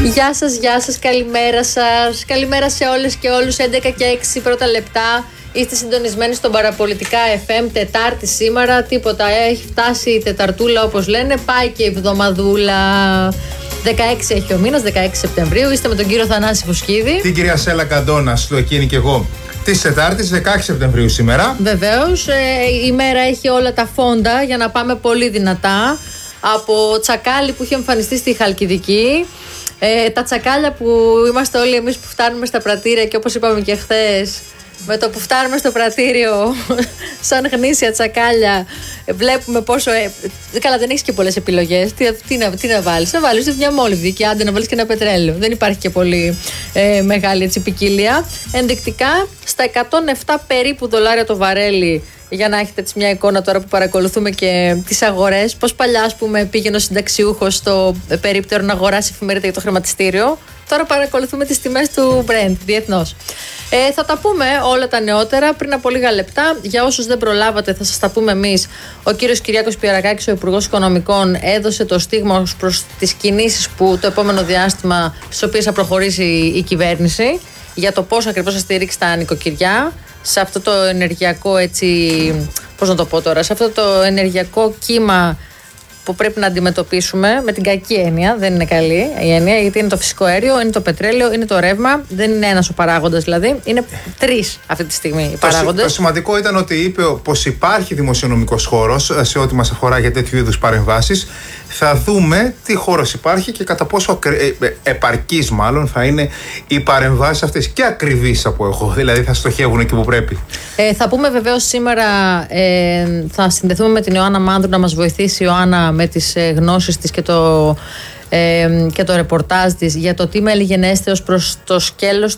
Γεια σας, καλημέρα σας. Καλημέρα σε όλες και όλους. 11 και 6 πρώτα λεπτά. Είστε συντονισμένοι στον Παραπολιτικά FM. Τετάρτη σήμερα. Τίποτα. Έχει φτάσει η Τεταρτούλα, όπως λένε. Πάει και η εβδομαδούλα. 16 έχει ο μήνας, 16 Σεπτεμβρίου. Είστε με τον κύριο Θανάση Φουσκίδη. Την κυρία Σέλα Καντώνα, στο εκείνη και εγώ. Της Τετάρτης, 16 Σεπτεμβρίου σήμερα. Βεβαίως. Η μέρα έχει όλα τα φόντα για να πάμε πολύ δυνατά. Από τσακάλι που είχε εμφανιστεί στη Χαλκιδική. Τα τσακάλια που είμαστε όλοι εμείς που φτάνουμε στα πρατήρια και όπως είπαμε και χθες, με το που φτάνουμε στο πρατήριο σαν γνήσια τσακάλια βλέπουμε πόσο. Καλά, δεν έχεις και πολλές επιλογές. Τι να βάλεις? Να βάλεις μια μόλιβδη και άντε να βάλεις και ένα πετρέλαιο. Δεν υπάρχει και πολύ μεγάλη έτσι ποικιλία. Ενδεικτικά στα 107 περίπου δολάρια το βαρέλι. Για να έχετε έτσι μια εικόνα τώρα που παρακολουθούμε και τις αγορές. Πώς παλιά, ας πούμε, πήγαινε ο συνταξιούχος στο περίπτερο να αγοράσει εφημερίδα για το χρηματιστήριο. Τώρα παρακολουθούμε τις τιμές του Brent διεθνώς. Θα τα πούμε όλα τα νεότερα πριν από λίγα λεπτά. Για όσους δεν προλάβατε, θα σας τα πούμε εμείς. Ο κύριος Κυριάκος Πιερακάκης, ο Υπουργός Οικονομικών, έδωσε το στίγμα ως προς τις κινήσεις που το επόμενο διάστημα στις οποίες θα προχωρήσει η κυβέρνηση για το πώς ακριβώς θα στηρίξει τα νοικοκυριά σε αυτό το ενεργειακό έτσι, πώς να το πω τώρα, σε αυτό το ενεργειακό κύμα που πρέπει να αντιμετωπίσουμε με την κακή έννοια. Δεν είναι καλή η έννοια, γιατί είναι το φυσικό αέριο, είναι το πετρέλαιο, είναι το ρεύμα. Δεν είναι ένας ο παράγοντας δηλαδή. Είναι τρεις αυτή τη στιγμή οι παράγοντες. Το σημαντικό ήταν ότι είπε πως υπάρχει δημοσιονομικός χώρος σε ό,τι μας αφορά για τέτοιου είδους παρεμβάσεις. Θα δούμε τι χώρος υπάρχει και κατά πόσο επαρκής μάλλον θα είναι οι παρεμβάσεις αυτές και ακριβείς από εγώ. Δηλαδή θα στοχεύουν εκεί που πρέπει. Θα πούμε βεβαίως σήμερα, θα συνδεθούμε με την Ιωάννα Μάνδρου να μας βοηθήσει η Ιωάννα με τις γνώσεις της και το ρεπορτάζ της για το τι μελιγενέστε ως προς το σκέλος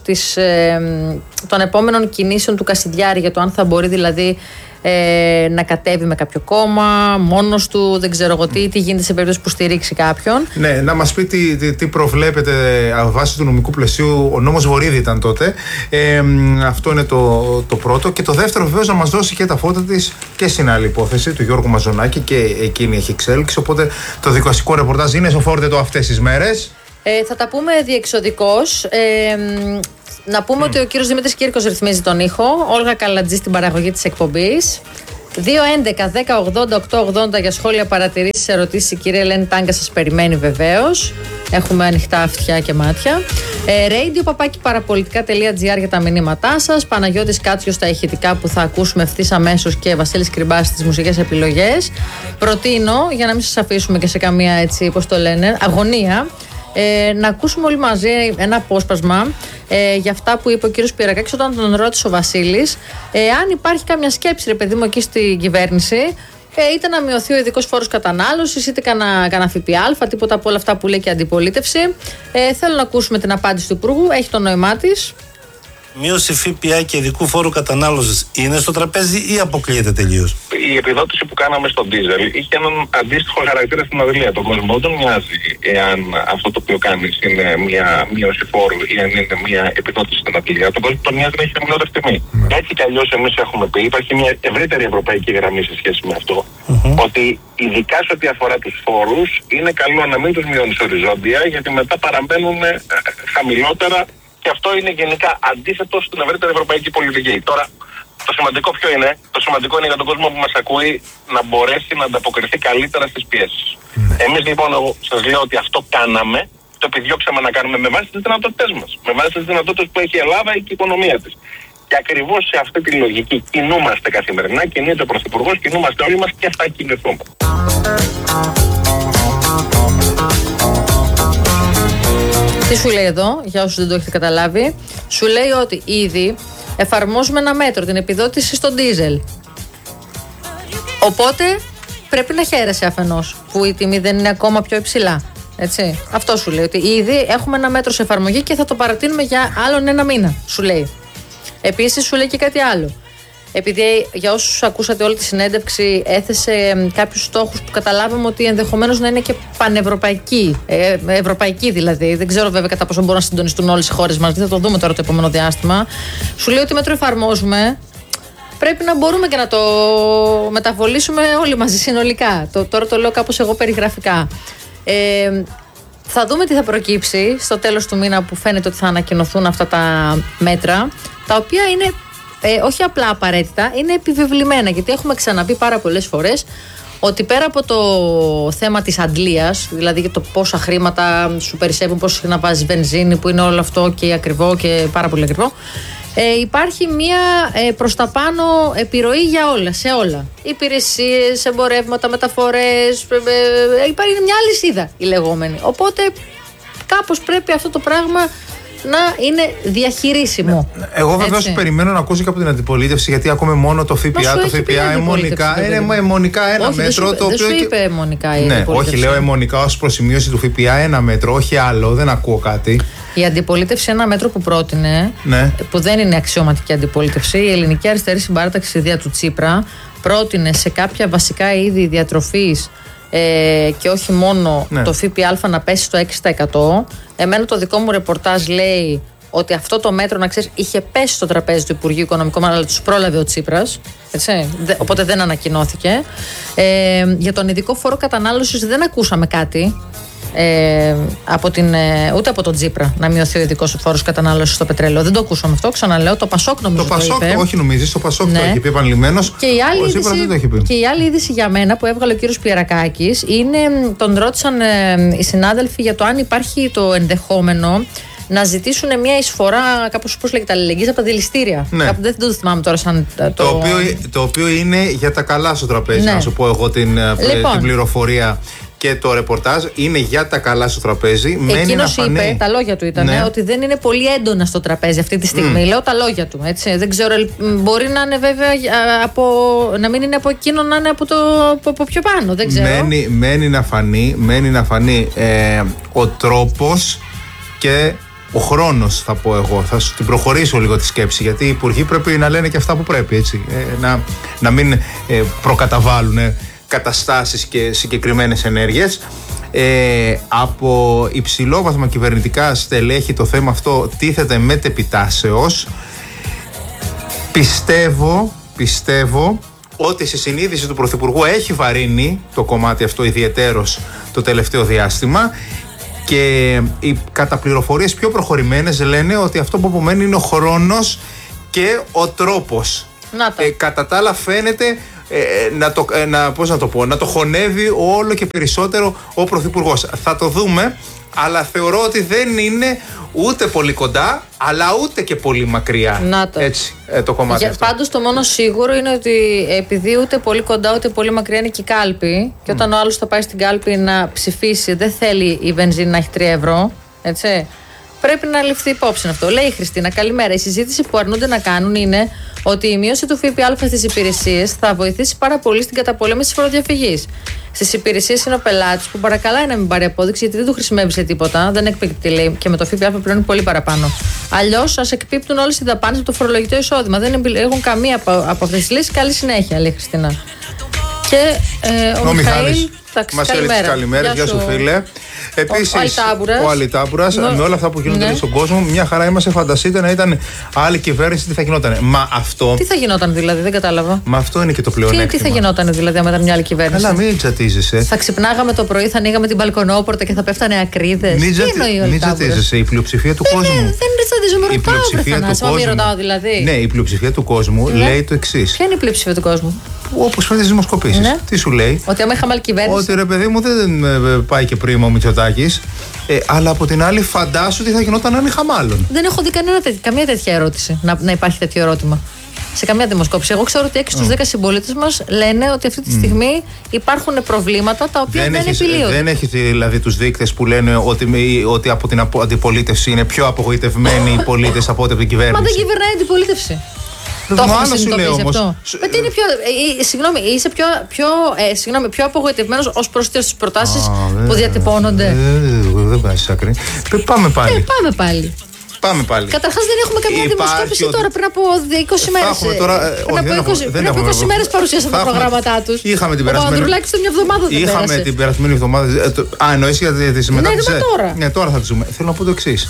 των επόμενων κινήσεων του Κασιδιάρη, για το αν θα μπορεί δηλαδή να κατέβει με κάποιο κόμμα, μόνος του, δεν ξέρω εγώ τι γίνεται σε περίπτωση που στηρίξει κάποιον. Ναι, να μας πει τι προβλέπεται βάσει του νομικού πλαισίου. Ο νόμος Βορίδη ήταν τότε. Αυτό είναι το πρώτο. Και το δεύτερο, βεβαίως, να μας δώσει και τα φώτα της και στην άλλη υπόθεση του Γιώργου Μαζονάκη, και εκείνη έχει εξέλιξη. Οπότε το δικαστικό ρεπορτάζ είναι στο φόρτετο αυτές τις μέρες. Θα τα πούμε διεξοδικώς. Να πούμε ότι ο κύριος Δημήτρης Κύρκος ρυθμίζει τον ήχο, Όλγα Καλατζή στην παραγωγή της εκπομπής. 2-11-10-80-8-80 για σχόλια, παρατηρήσεις, ερωτήσεις. Η κυρία Ελένη Τάγκα σας περιμένει βεβαίως. Έχουμε ανοιχτά αυτιά και μάτια. radio@parapolitica.gr για τα μηνύματά σας. Παναγιώτης Κάτσιος στα ηχητικά που θα ακούσουμε ευθύς αμέσως και Βασίλης Κρυμπάς στις μουσικές επιλογές. Προτείνω, για να μην σας αφήσουμε και σε καμία έτσι, πώς το λένε, αγωνία, να ακούσουμε όλοι μαζί ένα απόσπασμα για αυτά που είπε ο κύριος Πιερακάκης όταν τον ρώτησε ο Βασίλης αν υπάρχει κάμια σκέψη, ρε παιδί μου, εκεί στην κυβέρνηση, είτε να μειωθεί ο ειδικός φόρος κατανάλωσης, είτε κανένα ΦΠΑ, τίποτα από όλα αυτά που λέει και η αντιπολίτευση. Θέλω να ακούσουμε την απάντηση του Υπουργού, έχει το νόημά της. Μείωση ΦΠΑ και ειδικού φόρου κατανάλωσης είναι στο τραπέζι ή αποκλείεται τελείως? Η επιδότηση που κάναμε στον ντίζελ είχε έναν αντίστοιχο χαρακτήρα στην Αδρία. Τον κόσμο δεν μοιάζει εάν αυτό το οποίο κάνει είναι μια μείωση φόρου ή αν είναι μια επιδότηση στην Αδρία. Τον κόσμο τον μοιάζει να έχει χαμηλότερη τιμή. Έτσι κι αλλιώς εμείς έχουμε πει, υπάρχει μια ευρύτερη ευρωπαϊκή γραμμή σε σχέση με αυτό, ότι ειδικά σε ό,τι αφορά τους φόρους είναι καλό να μην τους μειώνεις οριζόντια, γιατί μετά παραμένουν χαμηλότερα. Και αυτό είναι γενικά αντίθετο στην ευρύτερη ευρωπαϊκή πολιτική. Τώρα, το σημαντικό ποιο είναι? Το σημαντικό είναι για τον κόσμο που μας ακούει να μπορέσει να ανταποκριθεί καλύτερα στις πιέσεις. Εμείς λοιπόν, εγώ σας λέω ότι αυτό κάναμε, το επιδιώξαμε να κάνουμε με βάση τις δυνατότητες μας. Με βάση τις δυνατότητες που έχει η Ελλάδα και η οικονομία της. Και ακριβώς σε αυτή τη λογική κινούμαστε καθημερινά, κινείται ο Πρωθυπουργός, κινούμαστε όλοι μας και θα κινηθούμε. Τι σου λέει εδώ, για όσους δεν το έχετε καταλάβει? Σου λέει ότι ήδη εφαρμόζουμε ένα μέτρο, την επιδότηση στον ντίζελ. Οπότε πρέπει να χαίρεσαι αφενός που η τιμή δεν είναι ακόμα πιο υψηλά. Έτσι. Αυτό σου λέει, ότι ήδη έχουμε ένα μέτρο σε εφαρμογή και θα το παρατείνουμε για άλλον ένα μήνα, σου λέει. Επίσης σου λέει και κάτι άλλο. Επειδή για όσους ακούσατε όλη τη συνέντευξη έθεσε κάποιους στόχους που καταλάβαμε ότι ενδεχομένως να είναι και πανευρωπαϊκοί, ευρωπαϊκοί δηλαδή. Δεν ξέρω βέβαια κατά πόσο μπορούν να συντονιστούν όλες οι χώρες μας, θα το δούμε τώρα το επόμενο διάστημα. Σου λέει ότι μέτρο εφαρμόζουμε, πρέπει να μπορούμε και να το μεταβολήσουμε όλοι μαζί συνολικά. Τώρα το λέω κάπως εγώ περιγραφικά. Θα δούμε τι θα προκύψει στο τέλος του μήνα, που φαίνεται ότι θα ανακοινωθούν αυτά τα μέτρα, τα οποία είναι όχι απλά απαραίτητα, είναι επιβεβλημένα. Γιατί έχουμε ξαναπεί πάρα πολλές φορές ότι πέρα από το θέμα της αντλίας, δηλαδή για το πόσα χρήματα σου περισσεύουν, πόσο συχνά βάζεις βενζίνη, που είναι όλο αυτό και ακριβό και πάρα πολύ ακριβό, υπάρχει μια προς τα πάνω επιρροή για όλα, σε όλα. Υπηρεσίες, εμπορεύματα, μεταφορές, υπάρχει μια αλυσίδα η λεγόμενη. Οπότε κάπως πρέπει αυτό το πράγμα να είναι διαχειρίσιμο. Εγώ βεβαίως περιμένω να ακούσω και από την αντιπολίτευση, γιατί ακούμε μόνο το ΦΠΑ. Το ΦΠΑ αιμονικά είναι αιμονικά ένα μέτρο. Δεν σου είπε αιμονικά η αντιπολίτευση. Όχι, λέω αιμονικά ως προσημείωση του ΦΠΑ ένα μέτρο, όχι άλλο, δεν ακούω κάτι. Η αντιπολίτευση, ένα μέτρο που πρότεινε, που δεν είναι αξιωματική αντιπολίτευση, η Ελληνική Αριστερή Συμπαράταξη δια του Τσίπρα πρότεινε σε κάποια βασικά είδη διατροφής και όχι μόνο το ΦΠΑ να πέσει στο 6%. Εμένα το δικό μου ρεπορτάζ λέει ότι αυτό το μέτρο, να ξέρεις, είχε πέσει στο τραπέζι του Υπουργείου Οικονομικών, αλλά τους πρόλαβε ο Τσίπρας. Έτσι, οπότε δεν ανακοινώθηκε. Για τον ειδικό φόρο κατανάλωσης δεν ακούσαμε κάτι. Ούτε από τον Τσίπρα να μειωθεί ο ειδικός φόρος κατανάλωσης στο πετρέλαιο. Δεν το ακούσαμε αυτό. Ξαναλέω, το Πασόκ νομίζω το είπε. Όχι, νομίζεις, το Πασόκ το έχει πει επανειλημμένος. Και η άλλη είδηση για μένα που έβγαλε ο κύριος Πιερακάκης είναι, τον ρώτησαν οι συνάδελφοι για το αν υπάρχει το ενδεχόμενο να ζητήσουν μια εισφορά, κάπως πώς λέγεται, αλληλεγγύης από τα δηληστήρια. Ναι. Δεν το θυμάμαι τώρα σαν το οποίο είναι για τα καλά στο τραπέζι, να σου πω εγώ την πληροφορία. Και το ρεπορτάζ είναι για τα καλά στο τραπέζι. Εκείνος είπε, τα λόγια του ήταν, ότι δεν είναι πολύ έντονα στο τραπέζι αυτή τη στιγμή. Λέω τα λόγια του. Έτσι. Δεν ξέρω, μπορεί να είναι βέβαια να μην είναι από εκείνο, να είναι από πιο πάνω. Δεν ξέρω. Μένει να φανεί ο τρόπος και ο χρόνος, θα πω εγώ. Θα σου την προχωρήσω λίγο τη σκέψη, γιατί οι υπουργοί πρέπει να λένε και αυτά που πρέπει. Έτσι. Να μην προκαταβάλουν καταστάσεις και συγκεκριμένες ενέργειες. Από υψηλόβαθμα κυβερνητικά στελέχη το θέμα αυτό τίθεται μετεπιτάσεως. Πιστεύω ότι στη συνείδηση του Πρωθυπουργού έχει βαρύνει το κομμάτι αυτό ιδιαιτέρως το τελευταίο διάστημα, και οι καταπληροφορίες πιο προχωρημένες λένε ότι αυτό που απομένει είναι ο χρόνος και ο τρόπος. Κατά τα άλλα φαίνεται να το χωνεύει όλο και περισσότερο ο Πρωθυπουργός. Θα το δούμε, αλλά θεωρώ ότι δεν είναι ούτε πολύ κοντά, αλλά ούτε και πολύ μακριά. Έτσι, το κομμάτι αυτό. Πάντως το μόνο σίγουρο είναι ότι επειδή ούτε πολύ κοντά ούτε πολύ μακριά είναι και η κάλπη, και όταν ο άλλος θα πάει στην κάλπη να ψηφίσει, δεν θέλει η βενζίνη να έχει 3 ευρώ, έτσι. Πρέπει να ληφθεί υπόψη αυτό. Λέει η Χριστίνα, καλημέρα. Η συζήτηση που αρνούνται να κάνουν είναι ότι η μείωση του ΦΠΑ στις υπηρεσίες θα βοηθήσει πάρα πολύ στην καταπολέμηση της φοροδιαφυγής. Στις υπηρεσίες είναι ο πελάτης που παρακαλάει να μην πάρει απόδειξη, γιατί δεν του χρησιμεύει σε τίποτα. Δεν εκπίπτει, λέει, και με το ΦΠΑ πληρώνει πολύ παραπάνω. Αλλιώς, ας εκπίπτουν όλες οι δαπάνες από το φορολογητό εισόδημα. Δεν έχουν καμία από αυτές τις λύσεις. Καλή συνέχεια, λέει η Χριστίνα. Και ο Μιχαήλ. Μας έλεγε τις καλημέρες, γεια σου φίλε. Επίσης, ο Αλιτάμπουρας, με όλα αυτά που γίνονται στον κόσμο, μια χαρά είμαστε. Φανταστείτε να ήταν άλλη κυβέρνηση, τι θα γινόταν. Μα αυτό. Τι θα γινόταν δηλαδή, δεν κατάλαβα. Μα αυτό είναι και το πλεονέκτημα. Τι θα γινόταν δηλαδή, άμα ήταν μια άλλη κυβέρνηση. Καλά, μην τσατίζεσαι. Θα ξυπνάγαμε το πρωί, θα ανοίγαμε την μπαλκονόπορτα και θα πέφτανε ακρίδες. Μην τσατίζεσαι. Η πλειοψηφία του κόσμου. Δεν ρωτάω δηλαδή. Ναι, η πλειοψηφία του κόσμου λέει το εξής. Ποια είναι η πλειοψηφία του κόσμου? Όπως φαίνεται στις δημοσκοπήσεις. Τι σου λέει? Ότι άμα είχαμε άλλη κυβέρνηση. Ότι ρε παιδί μου δεν πάει και πρίμα ο Μητσοτάκης. Αλλά από την άλλη, φαντάσου τι θα γινόταν αν είχαμε άλλον. Δεν έχω δει καμία τέτοια ερώτηση να υπάρχει τέτοιο ερώτημα. Σε καμία δημοσκόπηση. Εγώ ξέρω ότι 6 στους 10 συμπολίτες μας λένε ότι αυτή τη στιγμή υπάρχουν προβλήματα τα οποία δεν επιλύονται. Δεν έχει δηλαδή τους δείκτες που λένε ότι από την αντιπολίτευση είναι πιο απογοητευμένοι οι πολίτες από ό,τι από την κυβέρνηση. Μα δεν κυβερνάει η αντιπολίτευση. Το έχω συνειδητοποιήσει αυτό. Τι είναι συγγνώμη, είσαι πιο απογοητευμένος ως προς τις προτάσεις που διατυπώνονται. Δεν πάει σε άκρη. Πάμε πάλι. Καταρχάς δεν έχουμε καμία δημοσκόπηση τώρα, πριν από 20 μέρες. Πριν από 20 μέρες παρουσίασαν τα προγράμματά τους. Είχαμε την περασμένη. Ο Ανδρουλάκης μια εβδομάδα δεν πέρασε. Είχαμε την περασμένη εβδομάδα. Εννοείς για τη συμμετοχή. Ναι, τώρα. Ναι, τώρα θα τη ζούμε. Θέλω να πω το εξής.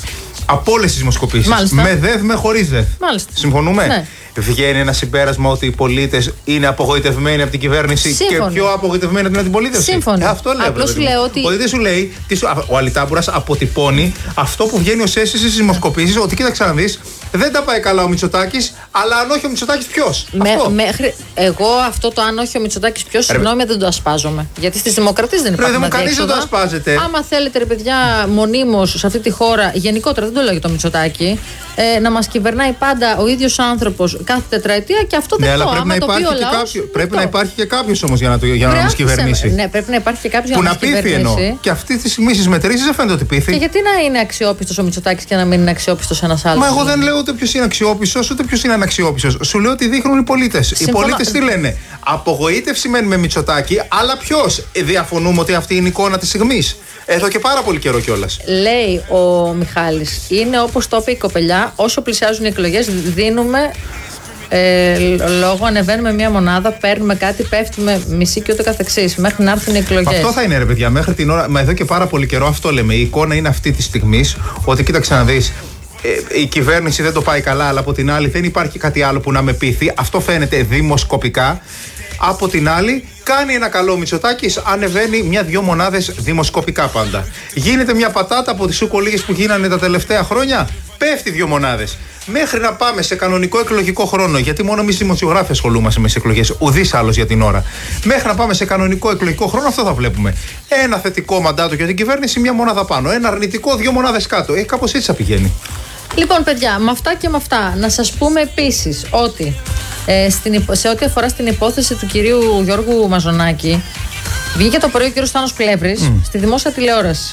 Από όλες τις δημοσκοπήσεις. Με ΔΕΔ, με χωρίς ΔΕΔ. Μάλιστα. Συμφωνούμε. Ναι. Βγαίνει ένα συμπέρασμα ότι οι πολίτες είναι απογοητευμένοι από την κυβέρνηση. Σύμφωνοι. Και πιο απογοητευμένοι από την αντιπολίτευση. Σύμφωνοι. Αυτό λέω. Απλώς σου λέω ότι. Ο πολίτης σου λέει, ο Αλιτάμπουρας αποτυπώνει αυτό που βγαίνει ως αίσθηση στις δημοσκοπήσεις, ότι κοίταξε να δεις, δεν τα πάει καλά ο Μητσοτάκης, αλλά αν όχι ο Μητσοτάκης, ποιος? Εγώ αυτό το αν όχι ο Μητσοτάκης ποιος, συγγνώμη, δεν το ασπάζομαι. Γιατί στις δημοκρατίες δεν υπάρχουν αδιέξοδα. Κανείς δεν το ασπάζεται. Άμα θέλετε, ρε παιδιά, μονίμως σε αυτή τη χώρα, γενικότερα δεν το λέω για το Μητσοτάκη, να μας κυβερνάει πάντα ο ίδιος άνθρωπος κάθε τετραετία και αυτό δεν το πρέπει να υπάρχει και κάποιος όμως για να μας κυβερνήσει. Ναι, πρέπει να υπάρχει και κάποιος που για να μας κυβερνήσει. Που να πείθει και αυτή τη στιγμή στις μετρήσεις δεν φαίνεται ότι πείθει. Και γιατί να είναι αξιόπιστος ο Μητσοτάκης και να μην είναι αξιόπιστος ένας άλλος? Μα εγώ δεν λέω ούτε ποιος είναι αξιόπιστος ούτε ποιος είναι αναξιόπιστος. Σου λέω ότι δείχνουν οι πολίτες. Οι πολίτες τι λένε? Απογοήτευση μένει με Μητσοτάκη, αλλά ποιος? Διαφωνούμε ότι αυτή είναι η εικόνα της στιγμής. Εδώ και πάρα πολύ καιρό κιόλας. Λέει ο Μιχάλης, είναι όπως το είπε η κοπελιά, όσο πλησιάζουν οι εκλογές δίνουμε λόγο, ανεβαίνουμε μία μονάδα, παίρνουμε κάτι, πέφτουμε μισή και ούτω καθεξής μέχρι να έρθουν οι εκλογές. Αυτό θα είναι, ρε παιδιά, μέχρι την ώρα. Μα εδώ και πάρα πολύ καιρό αυτό λέμε. Η εικόνα είναι αυτή τη στιγμή ότι κοίταξε να δεις. Η κυβέρνηση δεν το πάει καλά, αλλά από την άλλη δεν υπάρχει κάτι άλλο που να με πείθει. Αυτό φαίνεται δημοσκοπικά. Από την άλλη, κάνει ένα καλό Μητσοτάκης, ανεβαίνει μια-δυο μονάδες δημοσκοπικά πάντα. Γίνεται μια πατάτα από τις σουκολίγες που γίνανε τα τελευταία χρόνια, πέφτει 2 μονάδες. Μέχρι να πάμε σε κανονικό εκλογικό χρόνο, γιατί μόνο εμείς δημοσιογράφοι ασχολούμαστε με τις εκλογές, ουδής άλλος για την ώρα. Μέχρι να πάμε σε κανονικό εκλογικό χρόνο, αυτό θα βλέπουμε. Ένα θετικό μαντάτο για την κυβέρνηση, μια μονάδα πάνω. Ένα αρνητικό, 2 μονάδες κάτω. Κάπως έτσι θα πηγαίνει. Λοιπόν, παιδιά, με αυτά και με αυτά, να σας πούμε επίσης ότι σε ό,τι αφορά στην υπόθεση του κυρίου Γιώργου Μαζονάκη, βγήκε το πρωί ο κύριος Στάνος Πλεύρης στη δημόσια τηλεόραση.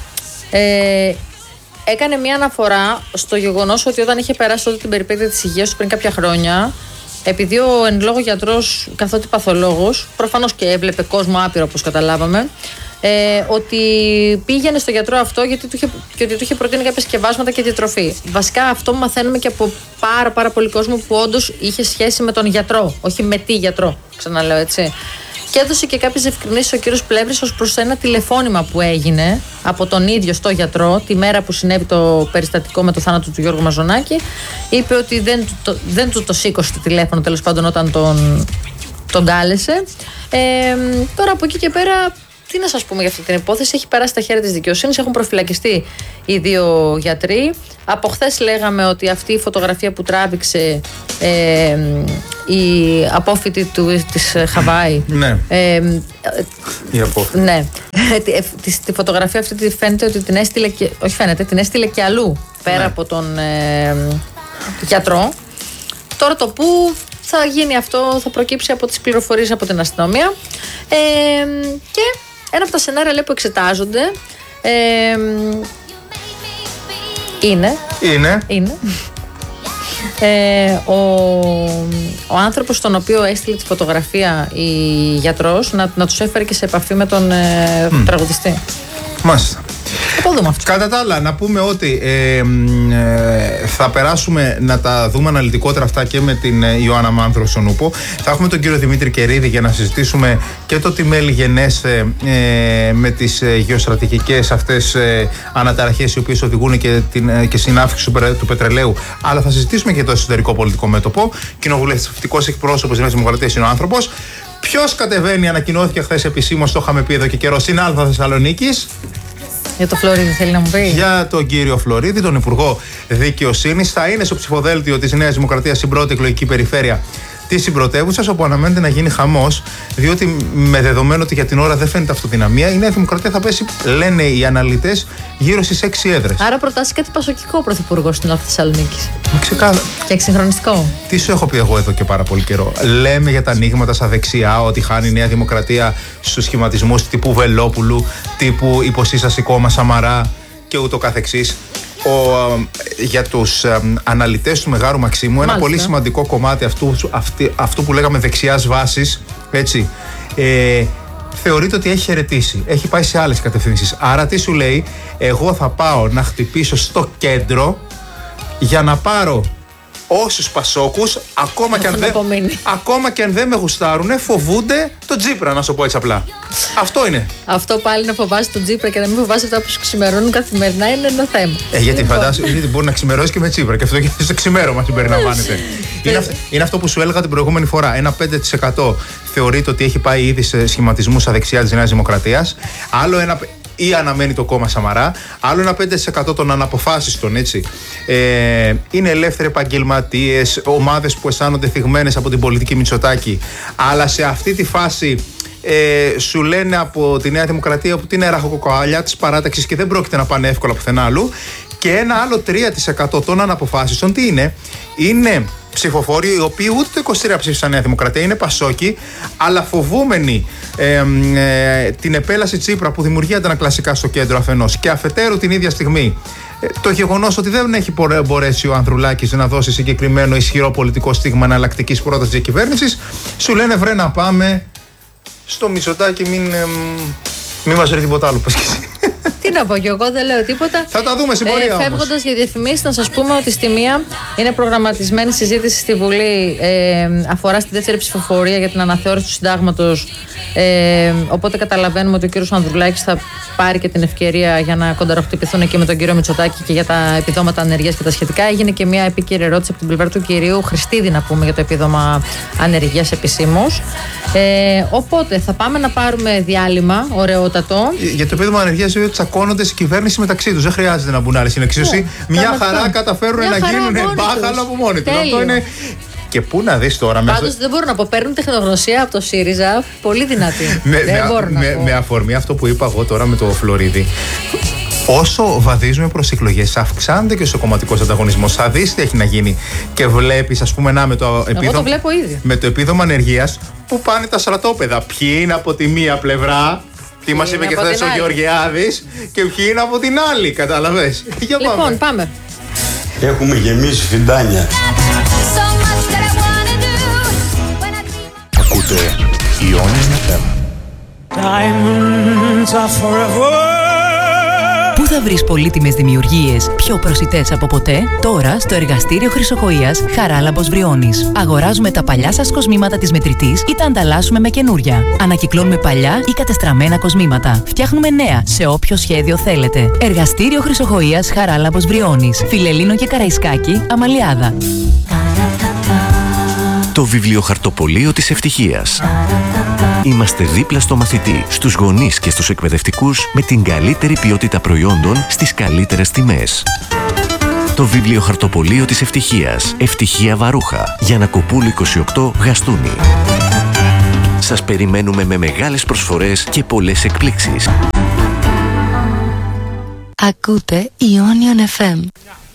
Έκανε μια αναφορά στο γεγονός ότι όταν είχε περάσει όλη την περιπέτεια της υγείας του πριν κάποια χρόνια, επειδή ο εν λόγω γιατρός, καθότι παθολόγος, προφανώς και έβλεπε κόσμο άπειρο όπως καταλάβαμε, ότι πήγαινε στο γιατρό αυτό γιατί του είχε προτείνει κάποια σκευάσματα και διατροφή. Βασικά αυτό μαθαίνουμε και από πάρα πολύ κόσμο που όντως είχε σχέση με τον γιατρό, όχι με τι γιατρό, ξαναλέω έτσι. Και έδωσε και κάποιες διευκρινήσεις ο κύριος Πλεύρης ως προς ένα τηλεφώνημα που έγινε από τον ίδιο στο γιατρό τη μέρα που συνέβη το περιστατικό με το θάνατο του Γιώργου Μαζονάκη. Είπε ότι δεν του το σήκωσε το τηλέφωνο τέλος πάντων όταν τον κάλεσε. Τώρα από εκεί και πέρα, τι να σας πούμε για αυτή την υπόθεση? Έχει περάσει στα χέρια της δικαιοσύνης, έχουν προφυλακιστεί οι 2 γιατροί. Από χθες λέγαμε ότι αυτή η φωτογραφία που τράβηξε η απόφοιτη της Χαβάη. Ναι. Η απόφοιτη. Ναι. Τη φωτογραφία αυτή φαίνεται ότι την έστειλε και, όχι φαίνεται, την έστειλε και αλλού πέρα από τον γιατρό. Τώρα το που θα γίνει αυτό θα προκύψει από τις πληροφορίες από την αστυνομία. Και ένα από τα σενάρια λέει, που εξετάζονται είναι ο άνθρωπος στον οποίο έστειλε τη φωτογραφία η γιατρός να τους έφερε και σε επαφή με τον τραγουδιστή. Μάλιστα. Θα το δούμε αυτό. Κατά τα άλλα, να πούμε ότι θα περάσουμε να τα δούμε αναλυτικότερα αυτά και με την Ιωάννα Μάνθρο στον Ούπο. Θα έχουμε τον κύριο Δημήτρη Κερίδη για να συζητήσουμε και το τι μέλη γενέστε με τις γεωστρατηγικές αυτές αναταραχές οι οποίες οδηγούν και στην αύξηση του πετρελαίου. Αλλά θα συζητήσουμε και το εσωτερικό πολιτικό μέτωπο. Κοινοβουλευτικός εκπρόσωπος της Δημοκρατίας είναι ο άνθρωπος. Ποιος κατεβαίνει, ανακοινώθηκε χθες επισήμως, το είχαμε πει εδώ και καιρό, στην Α Θεσσαλονίκης. Για το Φλωρίδη θέλει να μου πει. Για τον κύριο Φλωρίδη, τον Υπουργό Δικαιοσύνης. Θα είναι στο ψηφοδέλτιο της Νέας Δημοκρατίας στην πρώτη εκλογική περιφέρεια της συμπρωτεύουσας, όπου αναμένεται να γίνει χαμός, διότι με δεδομένο ότι για την ώρα δεν φαίνεται αυτοδυναμία, η Νέα Δημοκρατία θα πέσει, λένε οι αναλυτές, γύρω στις 6 έδρες. Άρα προτάσει κάτι πασοκικό πρωθυπουργό στην Νέα Θεσσαλονίκη. Ξεκάθαρα. Και εξυγχρονιστικό. Τι σου έχω πει εγώ εδώ και πάρα πολύ καιρό? Λέμε για τα ανοίγματα στα δεξιά, ότι χάνει η Νέα Δημοκρατία στους σχηματισμούς τύπου Βελόπουλου, τύπου υποσύσταση κόμμα Σαμαρά και ούτω καθεξής. Για τους αναλυτές του Μεγάρου Μαξίμου, ένα πολύ σημαντικό κομμάτι αυτού που λέγαμε δεξιάς βάσης, έτσι, θεωρείται ότι έχει χαιρετήσει, έχει πάει σε άλλες κατευθύνσεις. Άρα τι σου λέει? Εγώ θα πάω να χτυπήσω στο κέντρο για να πάρω όσους Πασόκους, ακόμα και αν δεν με γουστάρουνε, φοβούνται τον Τσίπρα, να σου πω έτσι απλά. Αυτό είναι. Αυτό πάλι να φοβάσαι τον Τσίπρα και να μην φοβάσαι αυτά που σου ξημερώνουν καθημερινά είναι ένα θέμα. Γιατί φαντάζομαι, γιατί μπορεί να ξημερώσει και με Τσίπρα, και αυτό και στο ξημέρωμα συμπεριλαμβάνεται. Είναι αυτό που σου έλεγα την προηγούμενη φορά. Ένα 5% θεωρείται ότι έχει πάει ήδη σε σχηματισμούς στα δεξιά της Νέας Δημοκρατίας. Άλλο ένα. Ή αναμένει το κόμμα Σαμαρά, άλλο ένα 5% των αναποφάσιστων, έτσι. Είναι ελεύθεροι επαγγελματίες, ομάδες που αισθάνονται θυγμένες από την πολιτική Μητσοτάκη, αλλά σε αυτή τη φάση σου λένε από τη Νέα Δημοκρατία που είναι ραχοκοκαλιά της παράταξης και δεν πρόκειται να πάνε εύκολα πουθενά άλλου. Και ένα άλλο 3% των αναποφάσιστων τι είναι? Είναι ψηφοφόροι οι οποίοι ούτε το 23 ψήφισαν Νέα Δημοκρατία, είναι Πασόκοι, αλλά φοβούμενοι την επέλαση Τσίπρα που δημιουργεί αντανακλαστικά στο κέντρο αφενός, και αφετέρου την ίδια στιγμή το γεγονός ότι δεν έχει μπορέσει ο Ανδρουλάκης να δώσει συγκεκριμένο ισχυρό πολιτικό στίγμα εναλλακτικής πρότασης της κυβέρνησης, σου λένε βρε να πάμε στο Μητσοτάκη, μην μας ρίχνει τίποτα άλλο. Τι να πω, και εγώ δεν λέω τίποτα. Θα τα δούμε στην πορεία. Φεύγοντας για διαφημίσεις, να σας πούμε ότι στη μία είναι προγραμματισμένη συζήτηση στη Βουλή, αφορά στη δεύτερη ψηφοφορία για την αναθεώρηση του συντάγματος. Οπότε καταλαβαίνουμε ότι ο κύριος Ανδρουλάκης θα πάρει και την ευκαιρία για να κονταροχτυπηθούν εκεί με τον κύριο Μητσοτάκη και για τα επιδόματα ανεργίας και τα σχετικά. Έγινε και μια επίκαιρη ερώτηση από την πλευρά του κυρίου Χριστίδη, να πούμε, για το επίδομα ανεργίας επισήμως. Οπότε θα πάμε να πάρουμε διάλειμμα, ωραιότατο. Για το επίδομα ανεργίας τσακώνονται στην κυβέρνηση μεταξύ τους. Δεν χρειάζεται να μπουν άλλοι στην εξίσωση. Μια χαρά καταφέρουν να γίνουν μπάχαλο από μόνοι τους. Αυτό είναι. Και πού να δεις τώρα μέσα. Πάντως δεν μπορώ να πω, παίρνουν τεχνογνωσία από το ΣΥΡΙΖΑ πολύ δυνατή. Με αφορμή αυτό που είπα εγώ τώρα με το Φλωρίδη. Όσο βαδίζουμε προς εκλογές, αυξάνεται και ο κομματικός ανταγωνισμός. Θα δεις τι έχει να γίνει. Και βλέπεις, ας πούμε, με το επίδομα ανεργίας που πάνε τα στρατόπεδα. Ποιοι είναι από τη μία πλευρά, τι μας είπε και χθες ο Γεωργιάδης, και ποιοι είναι από την άλλη, κατάλαβες. Λοιπόν, πάμε. Έχουμε γεμίσει φιντάνια. Ακούτε Ionian FM. Πού θα βρεις πολύτιμες δημιουργίες πιο προσιτές από ποτέ? Τώρα στο εργαστήριο Χρυσοχοΐας Χαράλαμπος Βριώνης. Αγοράζουμε τα παλιά σας κοσμήματα της μετρητής ή τα ανταλλάσσουμε με καινούρια. Ανακυκλώνουμε παλιά ή κατεστραμμένα κοσμήματα. Φτιάχνουμε νέα σε όποιο σχέδιο θέλετε. Εργαστήριο Χρυσοχοΐας Χαράλαμπος Βριώνης. Φιλελλήνο και Καραϊσκάκη, Αμαλιάδα. Το βιβλιοχαρτοπωλείο της ευτυχίας. Είμαστε δίπλα στο μαθητή, στους γονείς και στους εκπαιδευτικούς με την καλύτερη ποιότητα προϊόντων στις καλύτερες τιμές. Το βιβλιοχαρτοπωλείο της ευτυχίας. Ευτυχία Βαρούχα. Γιαννακοπούλου 28, Γαστούνη. Σας περιμένουμε με μεγάλες προσφορές και πολλές εκπλήξεις. Ακούτε Ionian FM.